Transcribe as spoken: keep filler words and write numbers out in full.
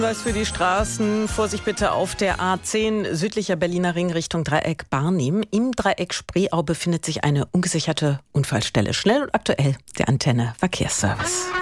Was für die Straßen. Vorsicht bitte auf der A zehn, südlicher Berliner Ring Richtung Dreieck Barnim. Im Dreieck Spreeau befindet sich eine ungesicherte Unfallstelle. Schnell und aktuell der Antenne Verkehrsservice.